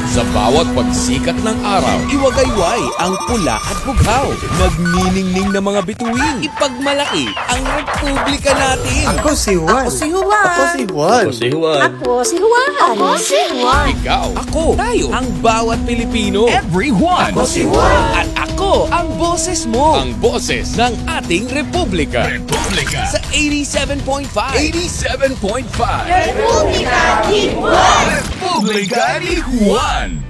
Sa bawat pagsikat ng araw, iwagayway ang pula at bughaw. Nagniningning na mga bituin. Ipagmalaki ang republika natin. Ako si Juan. Ako si Juan. Ako si Juan. Ako si Juan. Ako si Juan. Ako si Juan. Ikaw, ako, tayo, ang bawat Pilipino. Everyone! Ako si Juan. At ako, ang boses mo. Ang boses ng ating republika. Republika! Sa 87.5. 87.5! Republika ni Juan. Republika ni Juan!